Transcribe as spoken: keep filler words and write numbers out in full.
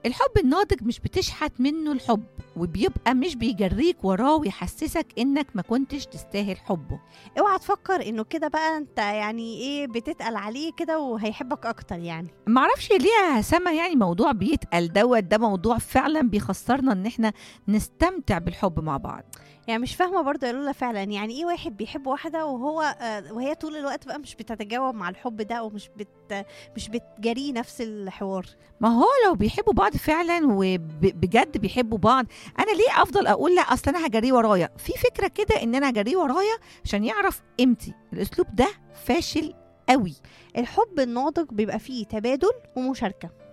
الحب الناضج مش بتشحت منه الحب، وبيبقى مش بيجريك وراه ويحسسك انك ما كنتش تستاهل حبه. اوعى تفكر انه كده بقى انت يعني ايه بتتقل عليه كده وهيحبك اكتر. يعني معرفش ليه يا سما، يعني موضوع بيتقل دوت ده موضوع فعلا بيخسرنا ان احنا نستمتع بالحب مع بعض. يعني مش فاهمه برضه يا لولا فعلا يعني ايه واحد بيحب واحده وهو آه وهي طول الوقت بقى مش بتتجاوب مع الحب ده ومش بت مش بتجري نفس الحوار. ما هو لو بيحبوا بعض فعلا وبجد بيحبوا بعض، انا ليه افضل اقول لا اصل انا هجريه ورايا؟ في فكره كده ان انا هجريه ورايا عشان يعرف قيمتي. الاسلوب ده فاشل قوي. الحب الناضج بيبقى فيه تبادل ومشاركه،